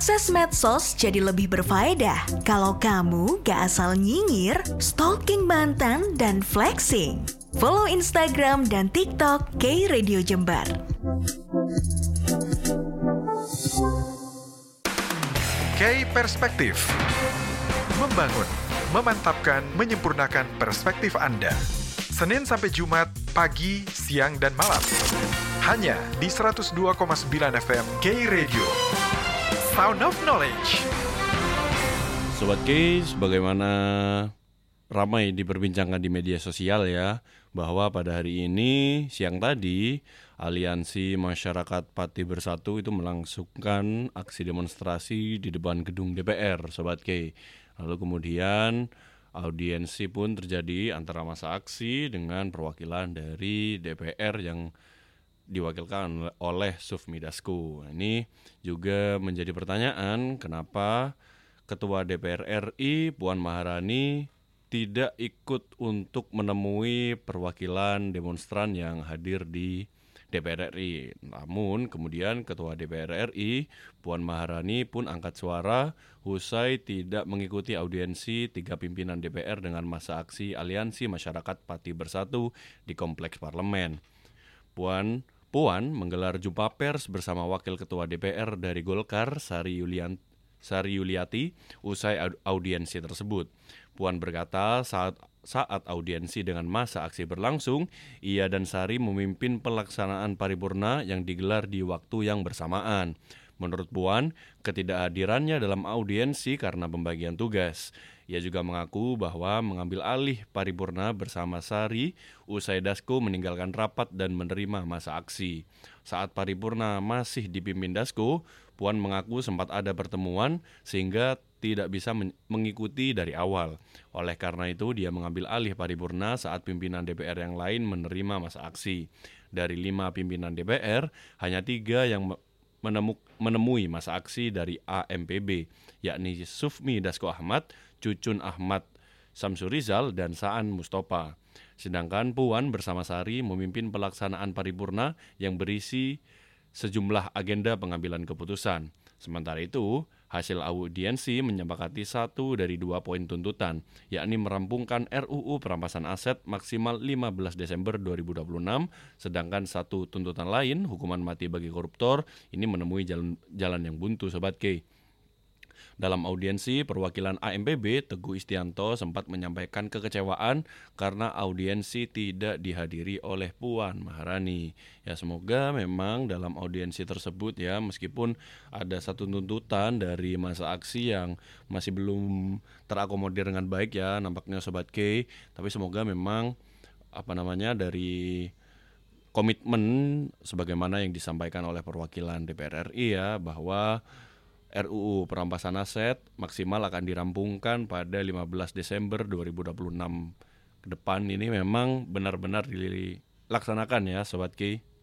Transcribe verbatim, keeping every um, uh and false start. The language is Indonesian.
Akses medsos jadi lebih berfaedah kalau kamu gak asal nyinyir, stalking mantan, dan flexing. Follow Instagram dan TikTok K Radio Jember. K Perspektif. Membangun, memantapkan, menyempurnakan perspektif Anda. Senin sampai Jumat, pagi, siang, dan malam. Hanya di seratus dua koma sembilan F M K Radio. Sound of Knowledge. Sobat K, sebagaimana ramai diperbincangkan di media sosial ya, bahwa pada hari ini, siang tadi, Aliansi Masyarakat Pati Bersatu itu melangsungkan aksi demonstrasi di depan gedung D P R, Sobat K. Lalu kemudian audiensi pun terjadi antara masa aksi dengan perwakilan dari D P R yang diwakilkan oleh Sufmi Dasko. Ini juga menjadi pertanyaan kenapa Ketua D P R R I Puan Maharani tidak ikut untuk menemui perwakilan demonstran yang hadir di D P R R I. Namun kemudian Ketua D P R R I Puan Maharani pun angkat suara usai tidak mengikuti audiensi tiga pimpinan D P R dengan masa aksi Aliansi Masyarakat Pati Bersatu di Kompleks Parlemen. Puan Puan menggelar jumpa pers bersama Wakil Ketua D P R dari Golkar, Sari Yulian, Sari Yuliati, usai audiensi tersebut. Puan berkata saat saat audiensi dengan masa aksi berlangsung, ia dan Sari memimpin pelaksanaan paripurna yang digelar di waktu yang bersamaan. Menurut Puan, ketidakhadirannya dalam audiensi karena pembagian tugas. Ia juga mengaku bahwa mengambil alih paripurna bersama Sari usai Dasko meninggalkan rapat dan menerima masa aksi. Saat paripurna masih dipimpin Dasko, Puan mengaku sempat ada pertemuan sehingga tidak bisa men- mengikuti dari awal. Oleh karena itu, dia mengambil alih paripurna saat pimpinan D P R yang lain menerima masa aksi. Dari lima pimpinan D P R, hanya tiga yang menemuk, menemui masa aksi dari A M P B, yakni Sufmi Dasko Ahmad, Cucun Ahmad Samsurizal, dan Saan Mustafa. Sedangkan Puan bersama Sari memimpin pelaksanaan paripurna yang berisi sejumlah agenda pengambilan keputusan. Sementara itu, hasil audiensi menyepakati satu dari dua poin tuntutan, yakni merampungkan R U U perampasan aset maksimal lima belas Desember dua ribu dua puluh enam, sedangkan satu tuntutan lain, hukuman mati bagi koruptor, ini menemui jalan, jalan yang buntu, Sobat K. Dalam audiensi, perwakilan A M P B, Teguh Istianto, sempat menyampaikan kekecewaan karena audiensi tidak dihadiri oleh Puan Maharani. Ya, semoga memang dalam audiensi tersebut ya, meskipun ada satu tuntutan dari masa aksi yang masih belum terakomodir dengan baik ya, nampaknya Sobat K, tapi semoga memang apa namanya dari komitmen sebagaimana yang disampaikan oleh perwakilan D P R R I ya, bahwa R U U perampasan aset maksimal akan dirampungkan pada lima belas Desember dua ribu dua puluh enam ke depan ini memang benar-benar dilaksanakan ya Sobat Ki.